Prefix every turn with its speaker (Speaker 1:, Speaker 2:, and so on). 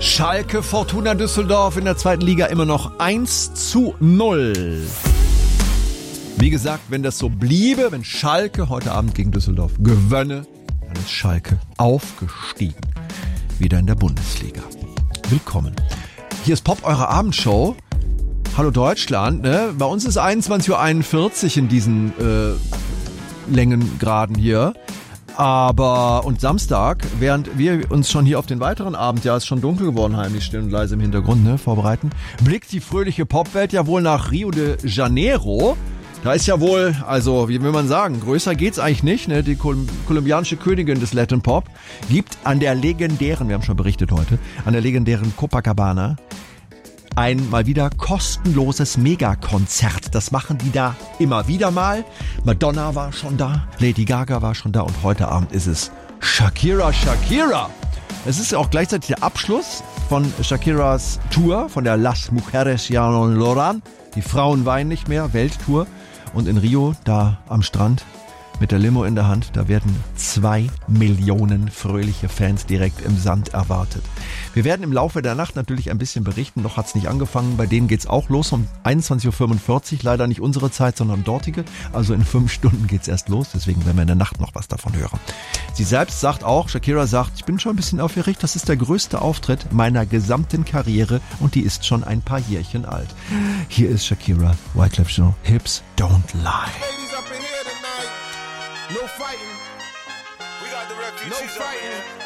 Speaker 1: Schalke Fortuna Düsseldorf in der zweiten Liga immer noch 1:0. Wie gesagt, wenn das so bliebe, wenn Schalke heute Abend gegen Düsseldorf gewönne, dann ist Schalke aufgestiegen. Wieder in der Bundesliga. Willkommen. Hier ist Pop, eure Abendshow. Hallo Deutschland, ne? Bei uns ist 21:41 Uhr in diesen Längengraden hier. Aber, und Samstag, während wir uns schon hier auf den weiteren Abend, ja, ist schon dunkel geworden, heimlich still und leise im Hintergrund, ne, vorbereiten, blickt die fröhliche Popwelt ja wohl nach Rio de Janeiro. Da ist ja wohl, also, wie will man sagen, größer geht's eigentlich nicht, ne, die kolumbianische Königin des Latin Pop gibt an der legendären, wir haben schon berichtet heute, an der legendären Copacabana ein mal wieder kostenloses Megakonzert. Das machen die da immer wieder mal. Madonna war schon da, Lady Gaga war schon da und heute Abend ist es Shakira. Es ist ja auch gleichzeitig der Abschluss von Shakiras Tour, von der Las Mujeres Ya No Lloran, die Frauen weinen nicht mehr, Welttour. Und in Rio, da am Strand, mit der Limo in der Hand, da werden 2 Millionen fröhliche Fans direkt im Sand erwartet. Wir werden im Laufe der Nacht natürlich ein bisschen berichten, noch hat's nicht angefangen, bei denen geht's auch los um 21:45 Uhr, leider nicht unsere Zeit, sondern dortige, also in 5 Stunden geht's erst los, deswegen werden wir in der Nacht noch was davon hören. Sie selbst sagt auch, Shakira sagt, ich bin schon ein bisschen aufgeregt, das ist der größte Auftritt meiner gesamten Karriere und die ist schon ein paar Jährchen alt. Hier ist Shakira, Wyclef Jean, Hips Don't Lie.
Speaker 2: No fighting. We got the refugees. No fighting.